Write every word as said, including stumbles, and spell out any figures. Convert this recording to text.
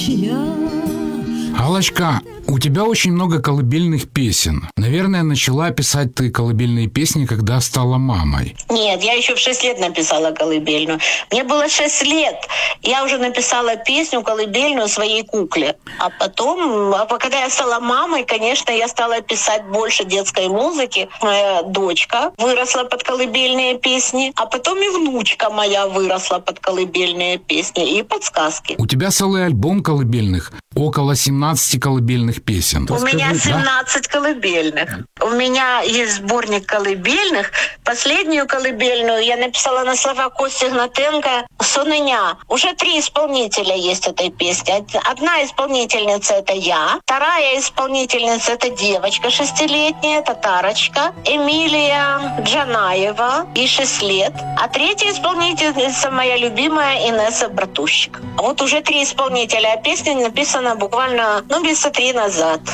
Аллочка, у тебя очень много колыбельных песен. Наверное, начала писать ты колыбельные песни, когда стала мамой. Нет, я еще в шесть лет написала колыбельную. Мне было шесть лет. Я уже написала песню колыбельную своей кукле. А потом, а когда я стала мамой, конечно, я стала писать больше детской музыки. Моя дочка выросла под колыбельные песни, а потом и внучка моя выросла под колыбельные песни и под сказки. У тебя целый альбом колыбельных, около семнадцати колыбельных песен. У Расскажи, меня да? семнадцать колыбельных. У меня есть сборник колыбельных. Последнюю колыбельную я написала на слова Кости Гнатенко «Соненя». Уже три исполнителя есть этой песни. Одна исполнительница — это я. Вторая исполнительница — это девочка шестилетняя, татарочка, Эмилия Джанаева, ей шесть лет. А третья исполнительница — моя любимая Инесса Братущик. Вот уже три исполнителя, а песня написана буквально, ну, месяца три назад.